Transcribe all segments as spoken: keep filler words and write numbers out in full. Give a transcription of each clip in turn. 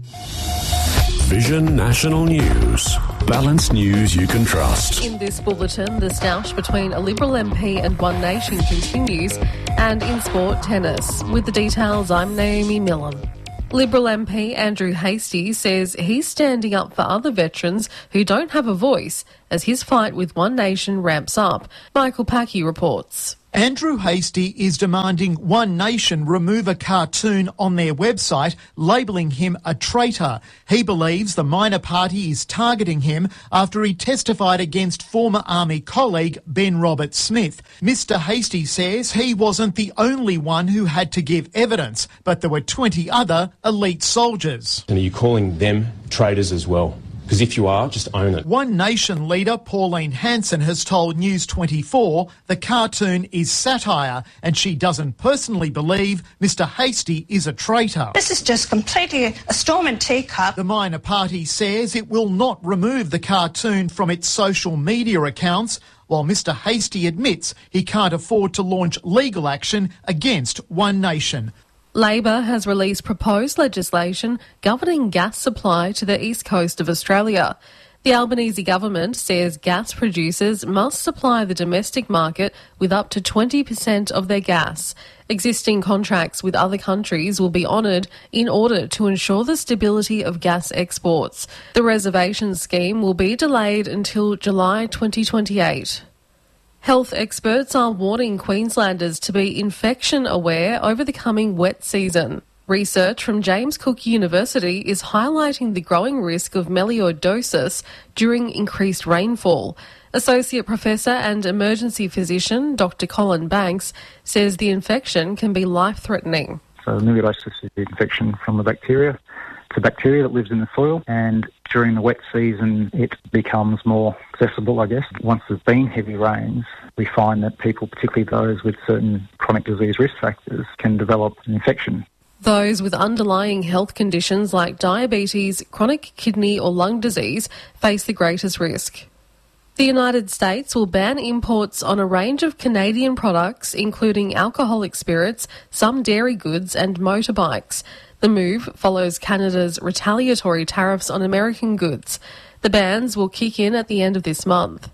Vision National News. Balanced news you can trust. In this bulletin, the stoush between a Liberal M P and One Nation continues, and in sport, tennis. With the details, I'm Naomi Millam. Liberal M P Andrew Hastie says he's standing up for other veterans who don't have a voice as his fight with One Nation ramps up. Michael Packey reports. Andrew Hastie is demanding One Nation remove a cartoon on their website labelling him a traitor. He believes the minor party is targeting him after he testified against former Army colleague Ben Roberts-Smith. Mister Hastie says he wasn't the only one who had to give evidence, but there were twenty other elite soldiers. And are you calling them traitors as well? Because if you are, just own it. One Nation leader Pauline Hanson has told News twenty-four the cartoon is satire and she doesn't personally believe Mister Hastie is a traitor. This is just completely a storm and teacup. The minor party says it will not remove the cartoon from its social media accounts, while Mister Hastie admits he can't afford to launch legal action against One Nation. Labor has released proposed legislation governing gas supply to the east coast of Australia. The Albanese government says gas producers must supply the domestic market with up to twenty percent of their gas. Existing contracts with other countries will be honoured in order to ensure the stability of gas exports. The reservation scheme will be delayed until July twenty twenty-eight. Health experts are warning Queenslanders to be infection aware over the coming wet season. Research from James Cook University is highlighting the growing risk of melioidosis during increased rainfall. Associate Professor and Emergency Physician Doctor Colin Banks says the infection can be life-threatening. So melioidosis is the infection from the bacteria. It's a bacteria that lives in the soil, and during the wet season it becomes more accessible, I guess. Once there's been heavy rains, we find that people, particularly those with certain chronic disease risk factors, can develop an infection. Those with underlying health conditions like diabetes, chronic kidney or lung disease face the greatest risk. The United States will ban imports on a range of Canadian products, including alcoholic spirits, some dairy goods and motorbikes. The move follows Canada's retaliatory tariffs on American goods. The bans will kick in at the end of this month.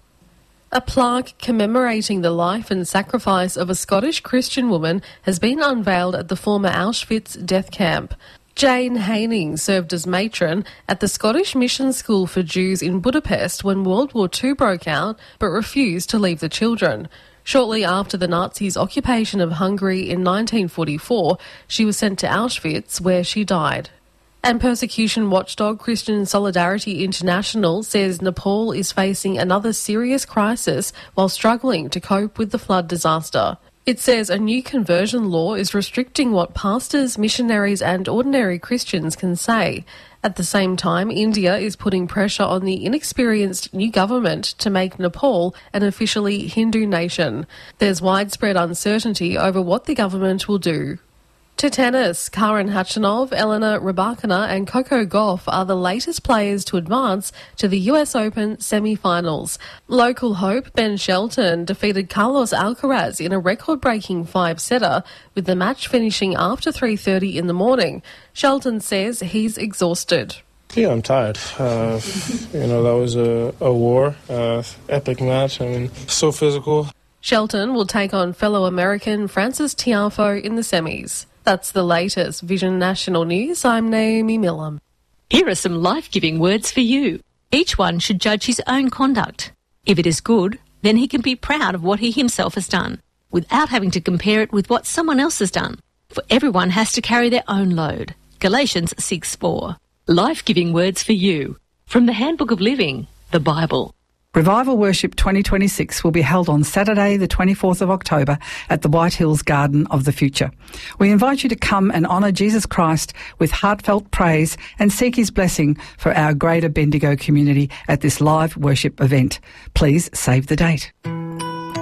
A plaque commemorating the life and sacrifice of a Scottish Christian woman has been unveiled at the former Auschwitz death camp. Jane Haining served as matron at the Scottish Mission School for Jews in Budapest when World War Two broke out, but refused to leave the children. Shortly after the Nazis' occupation of Hungary in nineteen forty-four, she was sent to Auschwitz, where she died. And persecution watchdog Christian Solidarity International says Nepal is facing another serious crisis while struggling to cope with the flood disaster. It says a new conversion law is restricting what pastors, missionaries and ordinary Christians can say. At the same time, India is putting pressure on the inexperienced new government to make Nepal an officially Hindu nation. There's widespread uncertainty over what the government will do. To tennis, Karen Khachanov, Elena Rybakina and Coco Gauff are the latest players to advance to the U S Open semi-finals. Local hope Ben Shelton defeated Carlos Alcaraz in a record-breaking five-setter, with the match finishing after three thirty in the morning. Shelton says he's exhausted. Yeah, I'm tired. Uh, you know, that was a, a war, uh, epic match. I mean, so physical. Shelton will take on fellow American Francis Tiafoe in the semis. That's the latest Vision National News. I'm Naomi Millam. Here are some life-giving words for you. Each one should judge his own conduct. If it is good, then he can be proud of what he himself has done, without having to compare it with what someone else has done. For everyone has to carry their own load. Galatians six four. Life-giving words for you. From the Handbook of Living, the Bible. Revival Worship twenty twenty-six will be held on Saturday the twenty-fourth of October at the White Hills Garden of the Future. We invite you to come and honour Jesus Christ with heartfelt praise and seek his blessing for our greater Bendigo community at this live worship event. Please save the date.